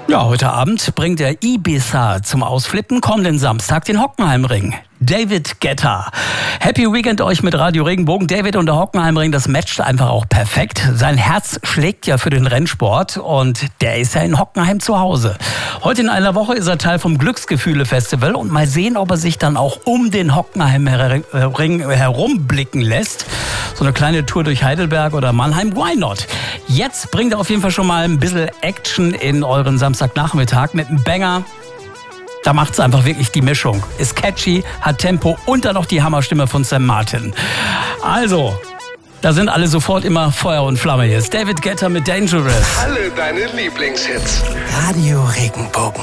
Ja, heute Abend bringt der Ibiza zum Ausflippen kommenden Samstag den Hockenheimring. David Guetta. Happy Weekend euch mit Radio Regenbogen. David und der Hockenheimring, das matcht einfach auch perfekt. Sein Herz schlägt ja für den Rennsport und der ist ja in Hockenheim zu Hause. Heute in einer Woche ist er Teil vom Glücksgefühle-Festival und mal sehen, ob er sich dann auch um den Hockenheimring herumblicken lässt. So eine kleine Tour durch Heidelberg oder Mannheim, why not? Jetzt bringt er auf jeden Fall schon mal ein bisschen Action in euren Samstagnachmittag mit einem Banger. Da macht es einfach wirklich die Mischung. Ist catchy, hat Tempo und dann noch die Hammerstimme von Sam Martin. Also, da sind alle sofort immer Feuer und Flamme. Hier ist David Guetta mit Dangerous. Alle deine Lieblingshits. Radio Regenbogen.